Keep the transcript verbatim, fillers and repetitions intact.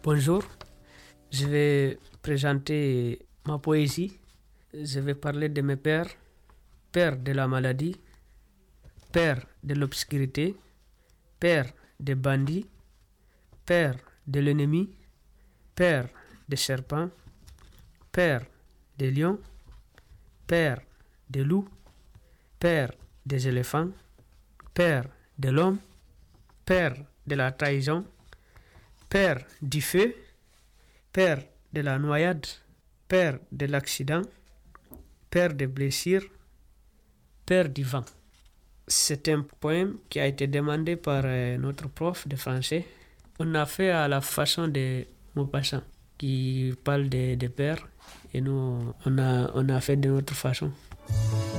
Bonjour, je vais présenter ma poésie. Je vais parler de mes pères, père de la maladie, père de l'obscurité, père des bandits, père de l'ennemi, père des serpents, père des lions, père des loups, père des éléphants, père de l'homme, père de la trahison, père du feu, père de la noyade, père de l'accident, père des blessures, père du vent. C'est un poème qui a été demandé par euh, notre prof de français. On a fait à la façon de Maupassant qui parle de, de père et nous on a, on a fait de notre façon.